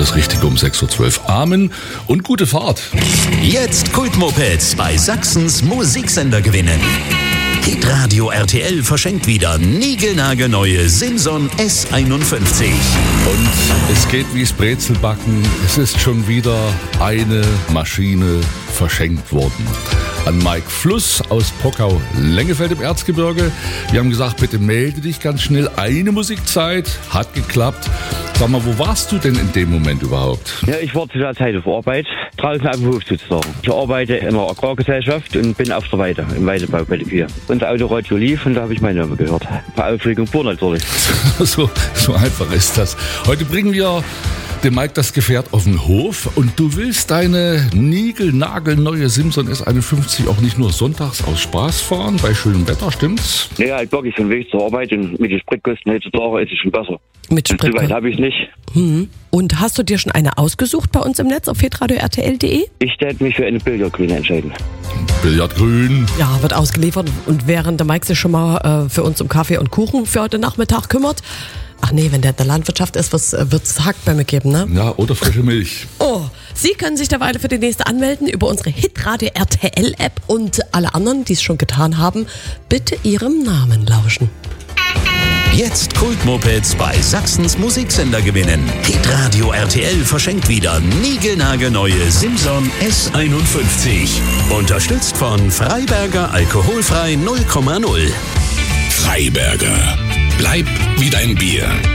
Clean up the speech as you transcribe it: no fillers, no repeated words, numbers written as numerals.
das Richtige um 6.12 Uhr. Amen und gute Fahrt. Jetzt Kultmopeds bei Sachsens Musiksender gewinnen. Hitradio RTL verschenkt wieder niegelnagelneue Simson S51. Und es geht wie's Brezelbacken. Es ist schon wieder eine Maschine verschenkt worden. An Mike Fluss aus Pockau-Lengefeld im Erzgebirge. Wir haben gesagt, bitte melde dich ganz schnell. Eine Musikzeit, hat geklappt. Sag mal, wo warst du denn in dem Moment überhaupt? Ja, ich war zu der Zeit auf Arbeit, draußen auf dem Hof sozusagen. Ich arbeite in einer Agrargesellschaft und bin auf der Weide, im Weidebau bei der Kühe. Und das Autoradio lief und da habe ich meine Name gehört. Bei Aufregung pur natürlich. so einfach ist das. Heute bringen wir dem Mike das Gefährt auf den Hof und du willst deine niegelnagelneue Simson S51 auch nicht nur sonntags aus Spaß fahren, bei schönem Wetter, stimmt's? Ja, halt wirklich von Weg zur Arbeit und mit den Spritkosten heutzutage ist es schon besser. Mit Spritkosten? So weit habe ich nicht. Und hast du dir schon eine ausgesucht bei uns im Netz auf hitradio-rtl.de? Ich werde mich für eine Billardgrüne entscheiden. Billardgrün. Ja, wird ausgeliefert. Und während der Mike sich schon mal für uns um Kaffee und Kuchen für heute Nachmittag kümmert. Ach nee, wenn der in der Landwirtschaft ist, wird's Hackbämme geben, ne? Ja, oder frische Milch. Oh, Sie können sich derweil für die nächste anmelden über unsere Hitradio RTL App und alle anderen, die es schon getan haben, bitte ihrem Namen lauschen. Jetzt Kultmopeds bei Sachsens Musiksender gewinnen. Hitradio RTL verschenkt wieder niegelnagelneue Simson S51. Unterstützt von Freiberger Alkoholfrei 0,0. Freiberger. Bleib wie dein Bier.